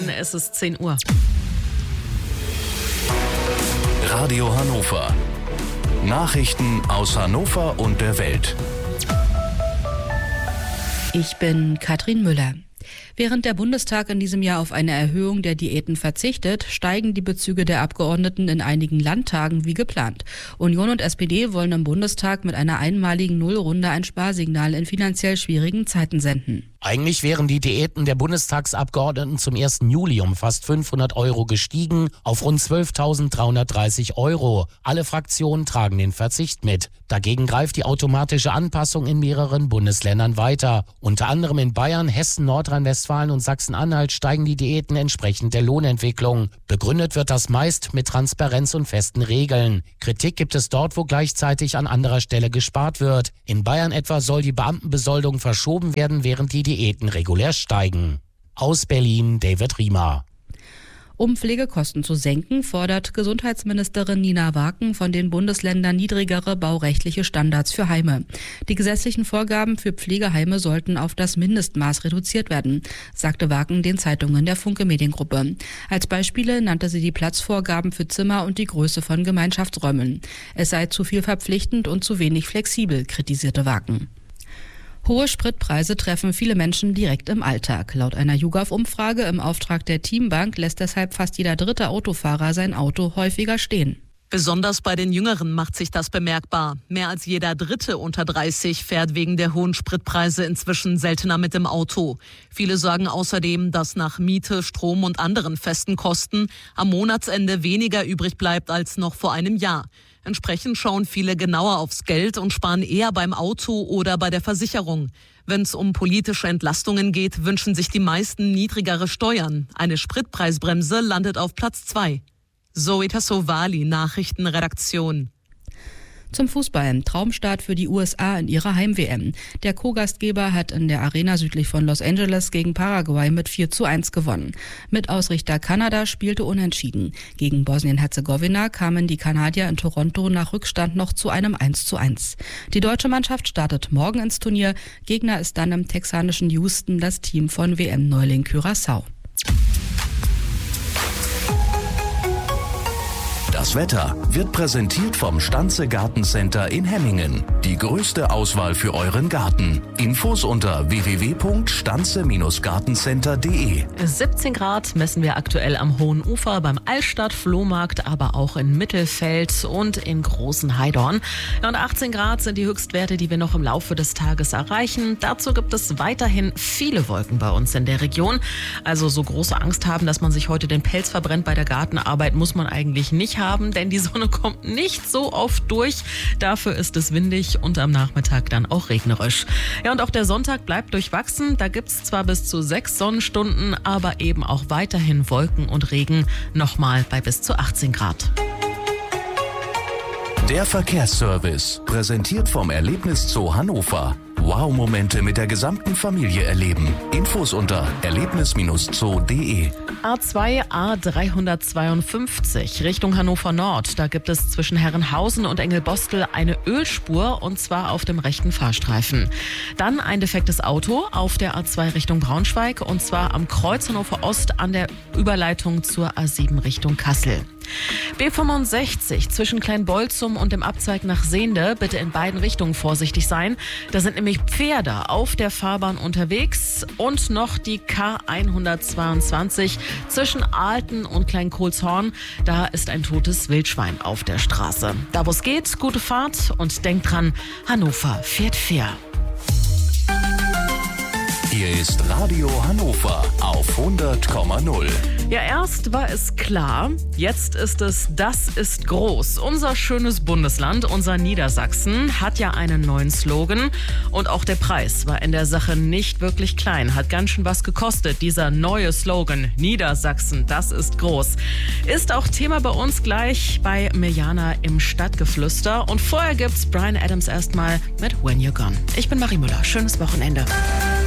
Es ist 10 Uhr. Radio Hannover. Nachrichten aus Hannover und der Welt. Ich bin Katrin Müller. Während der Bundestag in diesem Jahr auf eine Erhöhung der Diäten verzichtet, steigen die Bezüge der Abgeordneten in einigen Landtagen wie geplant. Union und SPD wollen im Bundestag mit einer einmaligen Nullrunde ein Sparsignal in finanziell schwierigen Zeiten senden. Eigentlich wären die Diäten der Bundestagsabgeordneten zum 1. Juli um fast 500 € gestiegen auf rund 12.330 €. Alle Fraktionen tragen den Verzicht mit. Dagegen greift die automatische Anpassung in mehreren Bundesländern weiter. Unter anderem in Bayern, Hessen, Nordrhein-Westfalen und Sachsen-Anhalt steigen die Diäten entsprechend der Lohnentwicklung. Begründet wird das meist mit Transparenz und festen Regeln. Kritik gibt es dort, wo gleichzeitig an anderer Stelle gespart wird. In Bayern etwa soll die Beamtenbesoldung verschoben werden, während die Diäten regulär steigen. Aus Berlin, David Riemer. Um Pflegekosten zu senken, fordert Gesundheitsministerin Nina Waken von den Bundesländern niedrigere baurechtliche Standards für Heime. Die gesetzlichen Vorgaben für Pflegeheime sollten auf das Mindestmaß reduziert werden, sagte Waken den Zeitungen der Funke Mediengruppe. Als Beispiele nannte sie die Platzvorgaben für Zimmer und die Größe von Gemeinschaftsräumen. Es sei zu viel verpflichtend und zu wenig flexibel, kritisierte Waken. Hohe Spritpreise treffen viele Menschen direkt im Alltag. Laut einer YouGov-Umfrage im Auftrag der Teambank lässt deshalb fast jeder dritte Autofahrer sein Auto häufiger stehen. Besonders bei den Jüngeren macht sich das bemerkbar. Mehr als jeder Dritte unter 30 fährt wegen der hohen Spritpreise inzwischen seltener mit dem Auto. Viele sagen außerdem, dass nach Miete, Strom und anderen festen Kosten am Monatsende weniger übrig bleibt als noch vor einem Jahr. Entsprechend schauen viele genauer aufs Geld und sparen eher beim Auto oder bei der Versicherung. Wenn es um politische Entlastungen geht, wünschen sich die meisten niedrigere Steuern. Eine Spritpreisbremse landet auf Platz 2. Zoe Tassovali, Nachrichtenredaktion. Zum Fußball. Traumstart für die USA in ihrer Heim-WM. Der Co-Gastgeber hat in der Arena südlich von Los Angeles gegen Paraguay mit 4:1 gewonnen. Mitausrichter Kanada spielte unentschieden. Gegen Bosnien-Herzegowina kamen die Kanadier in Toronto nach Rückstand noch zu einem 1:1. Die deutsche Mannschaft startet morgen ins Turnier. Gegner ist dann im texanischen Houston das Team von WM-Neuling Curaçao. Das Wetter wird präsentiert vom Stanze Gartencenter in Hemmingen. Die größte Auswahl für euren Garten. Infos unter www.stanze-gartencenter.de. 17 Grad messen wir aktuell am Hohen Ufer beim Altstadt-Flohmarkt, aber auch in Mittelfeld und in Großen Heidorn. Und 18 Grad sind die Höchstwerte, die wir noch im Laufe des Tages erreichen. Dazu gibt es weiterhin viele Wolken bei uns in der Region. Also so große Angst haben, dass man sich heute den Pelz verbrennt bei der Gartenarbeit, muss man eigentlich nicht haben, denn die Sonne kommt nicht so oft durch. Dafür ist es windig und am Nachmittag dann auch regnerisch. Ja, und auch der Sonntag bleibt durchwachsen. Da gibt es zwar bis zu 6 Sonnenstunden, aber eben auch weiterhin Wolken und Regen. Nochmal bei bis zu 18 Grad. Der Verkehrsservice, präsentiert vom Erlebniszoo Hannover. Wow-Momente mit der gesamten Familie erleben. Infos unter erlebnis-zoo.de. A2 A352 Richtung Hannover Nord. Da gibt es zwischen Herrenhausen und Engelbostel eine Ölspur, und zwar auf dem rechten Fahrstreifen. Dann ein defektes Auto auf der A2 Richtung Braunschweig, und zwar am Kreuz Hannover Ost an der Überleitung zur A7 Richtung Kassel. B65 zwischen Kleinbolzum und dem Abzweig nach Sehnde, bitte in beiden Richtungen vorsichtig sein. Da sind nämlich Pferde auf der Fahrbahn unterwegs, und noch die K122 zwischen Aalten und Kleinkohlshorn. Da ist ein totes Wildschwein auf der Straße. Da wo es geht, gute Fahrt und denkt dran, Hannover fährt fair. Hier ist Radio Hannover auf 100,0. Ja, erst war es klar, jetzt ist es, das ist groß. Unser schönes Bundesland, unser Niedersachsen, hat ja einen neuen Slogan. Und auch der Preis war in der Sache nicht wirklich klein. Hat ganz schön was gekostet, dieser neue Slogan. Niedersachsen, das ist groß. Ist auch Thema bei uns gleich bei Mirjana im Stadtgeflüster. Und vorher gibt's Bryan Adams erstmal mit When You're Gone. Ich bin Marie Müller. Schönes Wochenende.